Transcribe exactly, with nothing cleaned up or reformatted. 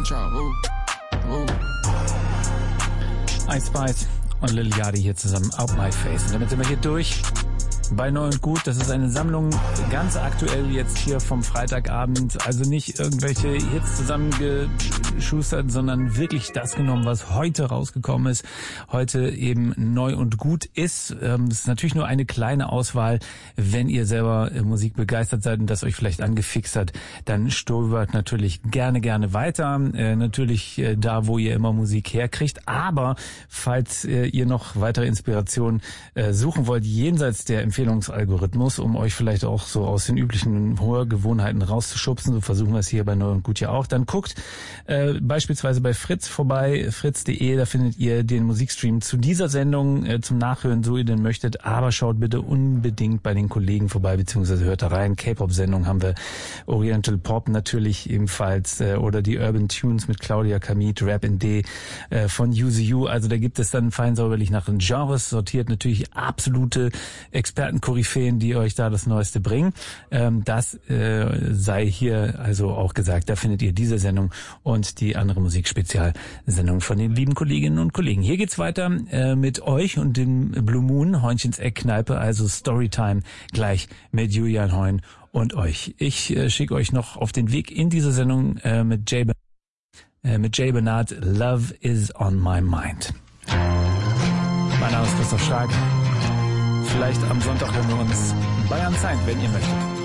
Ice Spice und Lil Yachty hier zusammen, Out My Face. Und damit sind wir hier durch bei Neu und Gut. Das ist eine Sammlung, ganz aktuell jetzt hier vom Freitagabend. Also nicht irgendwelche Hits zusammengeschustert, sondern wirklich das genommen, was heute rausgekommen ist. Heute eben Neu und Gut ist. Es ist natürlich nur eine kleine Auswahl. Wenn ihr selber Musik begeistert seid und das euch vielleicht angefixt hat, dann stöbert natürlich gerne, gerne weiter. Äh, natürlich äh, da, wo ihr immer Musik herkriegt. Aber falls äh, ihr noch weitere Inspirationen äh, suchen wollt, jenseits der Empfehlungsalgorithmus, um euch vielleicht auch so aus den üblichen Hörgewohnheiten rauszuschubsen. So versuchen wir es hier bei Neu und Gut ja auch. Dann guckt äh, beispielsweise bei Fritz vorbei, fritz punkt de, da findet ihr den Musikstream zu dieser Sendung äh, zum Nachhören, so ihr denn möchtet. Aber schaut bitte unbedingt bei den Kollegen vorbei, beziehungsweise hört da rein. K-Pop-Sendung haben wir, Oriental Pop natürlich ebenfalls äh, oder die Urban Tunes mit Claudia Kamit, Rap in D äh, von Use You. Also da gibt es dann fein säuberlich nach den Genres sortiert, natürlich absolute Experten Koryphäen, die euch da das Neueste bringen. Ähm, das äh, sei hier also auch gesagt. Da findet ihr diese Sendung und die andere Musikspezialsendung von den lieben Kolleginnen und Kollegen. Hier geht's weiter äh, mit euch und dem Blue Moon, Heunchens Eckkneipe, also Storytime gleich mit Julian Heun und euch. Ich äh, schicke euch noch auf den Weg in diese Sendung äh, mit Jay, äh, mit Jay Bernard, Love is on my mind. Mein Name ist Christoph Stark. Vielleicht am Sonntag hören wir uns bei Unsigned, wenn ihr möchtet.